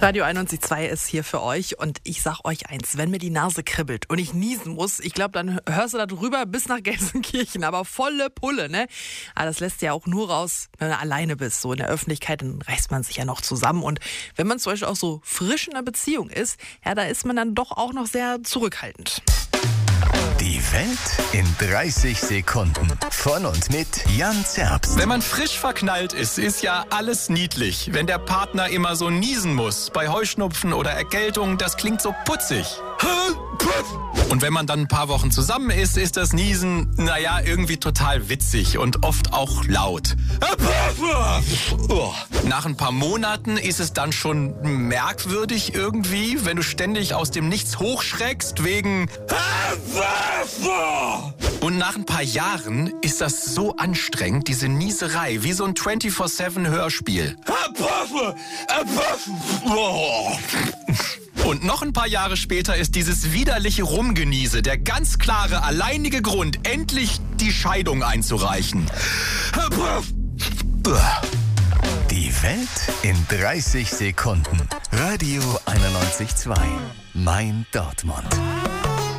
Radio 91.2 ist hier für euch und ich sag euch eins, wenn mir die Nase kribbelt und ich niesen muss, ich glaube, dann hörst du da drüber bis nach Gelsenkirchen, aber volle Pulle, ne? Aber das lässt ja auch nur raus, wenn du alleine bist, so in der Öffentlichkeit, dann reißt man sich ja noch zusammen und wenn man zum Beispiel auch so frisch in einer Beziehung ist, ja, da ist man dann doch auch noch sehr zurückhaltend. Die Welt in 30 Sekunden. Von und mit Jan Zerbst. Wenn man frisch verknallt ist, ist ja alles niedlich. Wenn der Partner immer so niesen muss, bei Heuschnupfen oder Erkältung, das klingt so putzig. Und wenn man dann ein paar Wochen zusammen ist, ist das Niesen, naja, irgendwie total witzig und oft auch laut. Nach ein paar Monaten ist es dann schon merkwürdig irgendwie, wenn du ständig aus dem Nichts hochschreckst wegen... Und nach ein paar Jahren ist das so anstrengend, diese Nieserei, wie so ein 24/7-Hörspiel. Und noch ein paar Jahre später ist dieses widerliche Rumgeniese der ganz klare, alleinige Grund, endlich die Scheidung einzureichen. Die Welt in 30 Sekunden. Radio 91.2. Mein Dortmund.